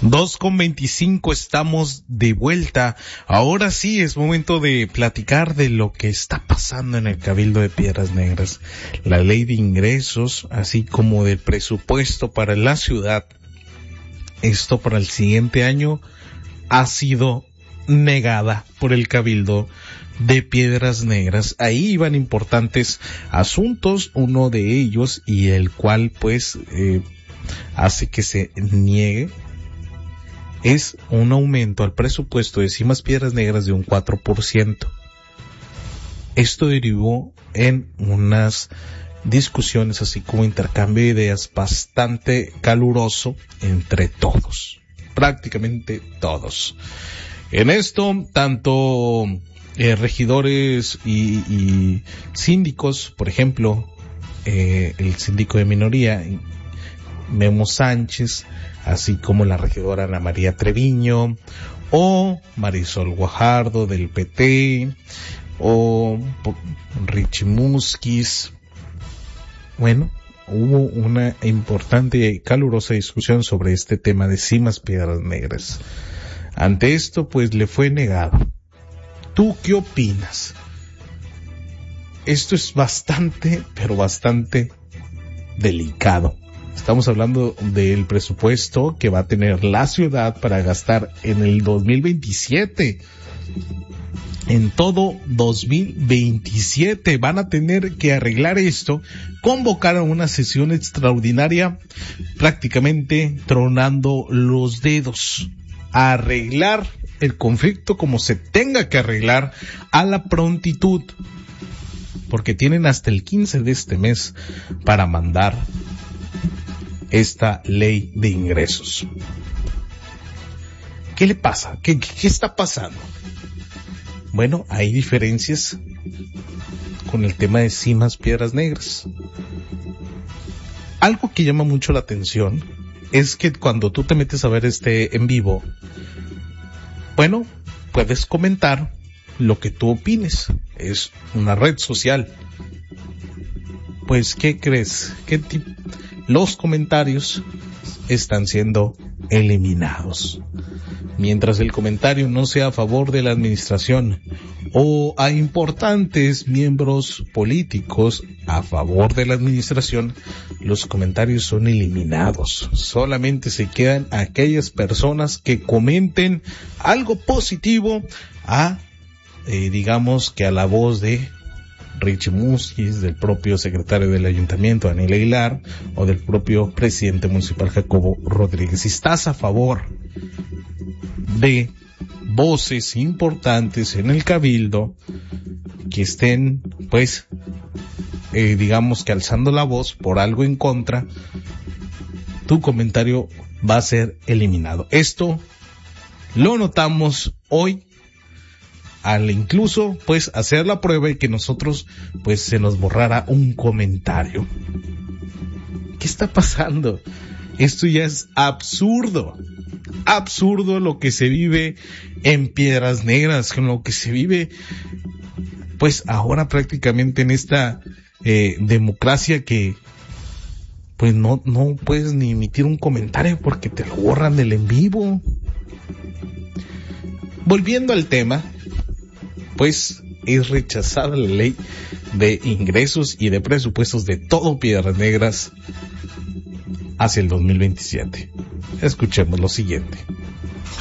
2:25, estamos de vuelta. Ahora sí es momento de platicar de lo que está pasando en el Cabildo de Piedras Negras. La ley de ingresos, así como del presupuesto para la ciudad. Esto para el siguiente año ha sido negada por el Cabildo de Piedras Negras. Ahí iban importantes asuntos, uno de ellos y el cual pues hace que se niegue es un aumento al presupuesto de Cimas Piedras Negras de un 4%. Esto derivó en unas discusiones, así como intercambio de ideas bastante caluroso entre todos, prácticamente todos. En esto, tanto regidores y síndicos, por ejemplo, el síndico de minoría, Memo Sánchez, así como la regidora Ana María Treviño, o Marisol Guajardo del PT, o Richie Musquiz. Bueno, hubo una importante y calurosa discusión sobre este tema de Cimas Piedras Negras. Ante esto, pues, le fue negado. ¿Tú qué opinas? Esto es bastante, pero bastante delicado. Estamos hablando del presupuesto que va a tener la ciudad para gastar en el 2027. En todo 2027 van a tener que arreglar esto, convocar a una sesión extraordinaria, prácticamente tronando los dedos, a arreglar el conflicto como se tenga que arreglar a la prontitud, porque tienen hasta el 15 de este mes para mandar esta ley de ingresos. ¿Qué le pasa? ¿Qué está pasando? Bueno, hay diferencias con el tema de Cimas Piedras Negras. Algo que llama mucho la atención es que cuando tú te metes a ver este en vivo, bueno, puedes comentar lo que tú opines. Es una red social. Pues, ¿qué crees? Los comentarios están siendo eliminados. Mientras el comentario no sea a favor de la administración o a importantes miembros políticos a favor de la administración, los comentarios son eliminados. Solamente se quedan aquellas personas que comenten algo positivo digamos que a la voz de Richie Musquiz, del propio secretario del ayuntamiento, Daniel Aguilar, o del propio presidente municipal, Jacobo Rodríguez. Si estás a favor de voces importantes en el cabildo que estén, pues, digamos que alzando la voz por algo en contra, tu comentario va a ser eliminado. Esto lo notamos hoy, al incluso pues hacer la prueba y que nosotros pues se nos borrara un comentario. ¿Qué está pasando? Esto ya es absurdo lo que se vive en Piedras Negras, con lo que se vive pues ahora prácticamente en esta democracia que pues no puedes ni emitir un comentario porque te lo borran del en vivo. Volviendo al tema, pues es rechazada la ley de ingresos y de presupuestos de todo Piedras Negras hacia el 2027. Escuchemos lo siguiente.